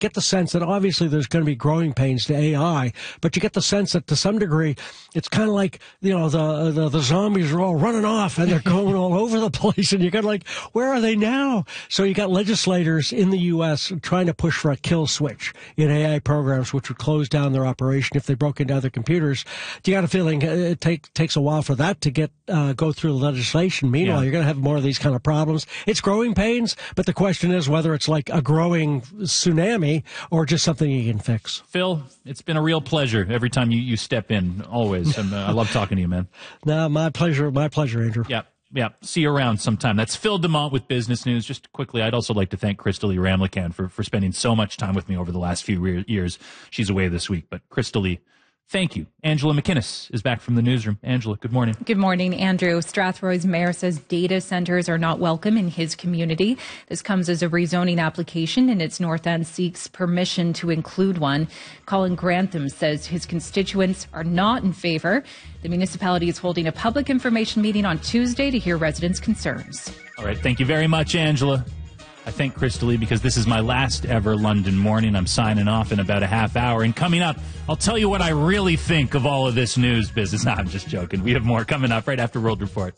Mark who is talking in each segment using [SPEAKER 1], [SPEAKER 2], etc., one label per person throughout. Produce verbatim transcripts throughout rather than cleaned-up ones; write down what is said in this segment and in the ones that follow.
[SPEAKER 1] get the sense that obviously there's going to be growing pains to A I, but you get the sense that to some degree, it's kind of like, you know, the, the, the zombies are all running off and they're going all over the place, and you got like, where are they now? So you got legislators in the U S trying to push for a kill switch in A I programs, which would close down their operation if they broke into other computers. You got a feeling it take, takes a while for that to get uh, go through the legislation. Meanwhile, yeah. you're going to have more of these kind of problems. It's growing pains, but the question is whether it's like a growing tsunami or just something you can fix.
[SPEAKER 2] Phil, it's been a real pleasure every time you, you step in, always. And, uh, I love talking to you, man.
[SPEAKER 1] No, my pleasure. My pleasure, Andrew.
[SPEAKER 2] Yeah. Yeah, see you around sometime. That's Phil DeMont with Business News. Just quickly, I'd also like to thank Crystalie Ramlichan for, for spending so much time with me over the last few re- years. She's away this week, but Crystalie, thank you. Angela McInnes is back from the newsroom. Angela, good morning.
[SPEAKER 3] Good morning, Andrew. Strathroy's mayor says data centers are not welcome in his community. This comes as a rezoning application, and its North End seeks permission to include one. Colin Grantham says his constituents are not in favor. The municipality is holding a public information meeting on Tuesday to hear residents' concerns.
[SPEAKER 2] All right. Thank you very much, Angela. I thank Crystalie because this is my last ever London morning. I'm signing off in about a half hour. And coming up, I'll tell you what I really think of all of this news business. No, I'm just joking. We have more coming up right after World Report.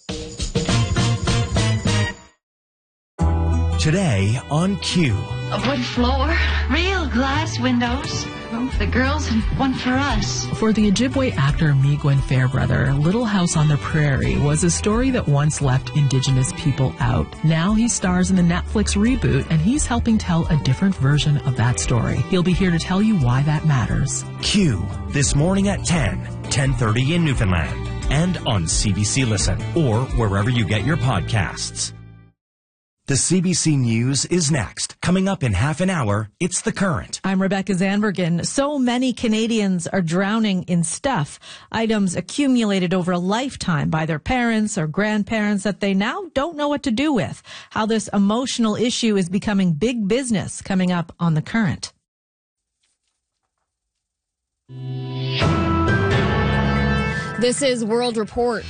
[SPEAKER 4] Today on Q.
[SPEAKER 5] A wood floor, real glass windows, one for the girls and one for us.
[SPEAKER 6] For the Ojibwe actor Migwen Fairbrother, Little House on the Prairie was a story that once left Indigenous people out. Now he stars in the Netflix reboot, and he's helping tell a different version of that story. He'll be here to tell you why that matters.
[SPEAKER 4] Q, this morning at ten, ten thirty in Newfoundland, and on C B C Listen, or wherever you get your podcasts. The C B C News is next. Coming up in half an hour, it's The Current.
[SPEAKER 7] I'm Rebecca Zanbergen. So many Canadians are drowning in stuff, items accumulated over a lifetime by their parents or grandparents that they now don't know what to do with. How this emotional issue is becoming big business, coming up on The Current.
[SPEAKER 8] This is World Report.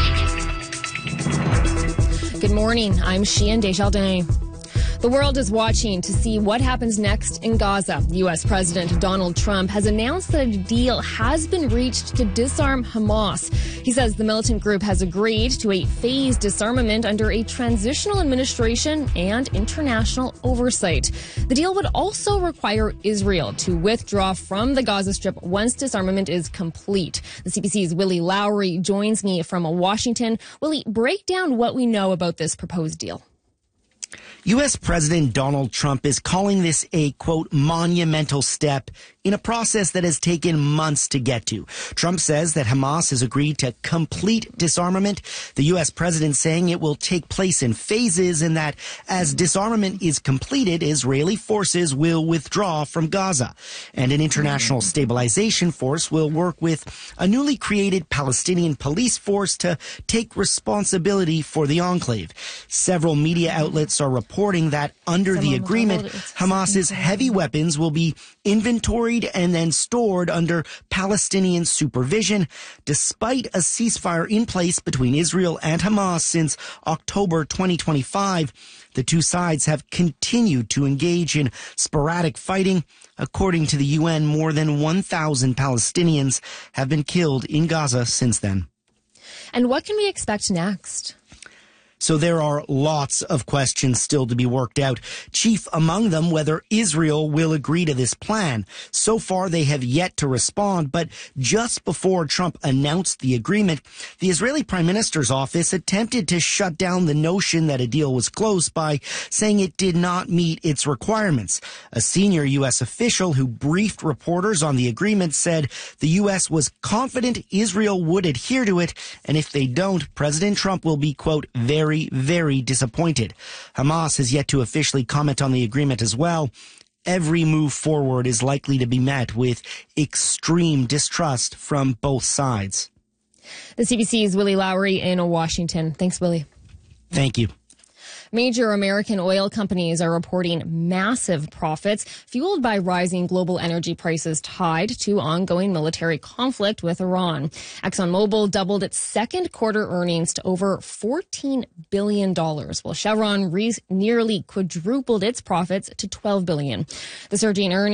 [SPEAKER 8] Good morning. I'm Sheehan Desjardins. The world is watching to see what happens next in Gaza. U S President Donald Trump has announced that a deal has been reached to disarm Hamas. He says the militant group has agreed to a phased disarmament under a transitional administration and international oversight. The deal would also require Israel to withdraw from the Gaza Strip once disarmament is complete. The C B C's Willie Lowry joins me from Washington. Willie, break down what we know about this proposed deal.
[SPEAKER 9] U S President Donald Trump is calling this a, quote, monumental step in a process that has taken months to get to. Trump says that Hamas has agreed to complete disarmament. The U S president saying it will take place in phases and that as disarmament is completed, Israeli forces will withdraw from Gaza. And an international stabilization force will work with a newly created Palestinian police force to take responsibility for the enclave. Several media outlets are reporting that under the agreement, Hamas's heavy weapons will be inventoried and then stored under Palestinian supervision, despite a ceasefire in place between Israel and Hamas since October twenty twenty-five. The two sides have continued to engage in sporadic fighting. According to the U N, more than one thousand Palestinians have been killed in Gaza since then.
[SPEAKER 8] And what can we expect next?
[SPEAKER 9] So there are lots of questions still to be worked out. Chief among them, whether Israel will agree to this plan. So far, they have yet to respond. But just before Trump announced the agreement, the Israeli Prime Minister's office attempted to shut down the notion that a deal was close by saying it did not meet its requirements. A senior U S official who briefed reporters on the agreement said the U S was confident Israel would adhere to it. And if they don't, President Trump will be, quote, very Very, very disappointed. Hamas has yet to officially comment on the agreement as well. Every move forward is likely to be met with extreme distrust from both sides.
[SPEAKER 8] The C B C's Willie Lowry in Washington. Thanks, Willie.
[SPEAKER 9] Thank you.
[SPEAKER 8] Major American oil companies are reporting massive profits, fueled by rising global energy prices tied to ongoing military conflict with Iran. ExxonMobil doubled its second quarter earnings to over fourteen billion dollars, while Chevron re- nearly quadrupled its profits to twelve billion dollars. The surging earnings